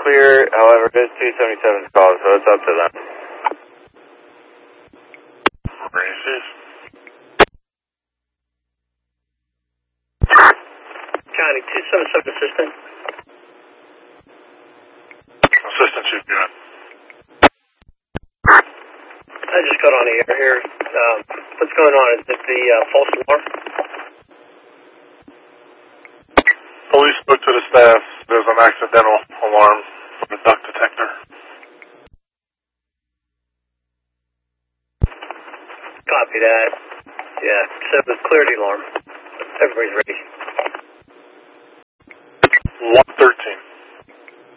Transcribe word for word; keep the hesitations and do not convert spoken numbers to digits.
clear, however, it is two seventy-seven's call, so it's up to them. Racist. County two seventy-seven assistant. Assistant Chief Unit. I just got on the air here. Um, what's going on? Is it the uh, false alarm? Police spoke to the staff. There's an accidental alarm from the duct detector. Copy that. Yeah, so the clarity alarm. Everybody's ready.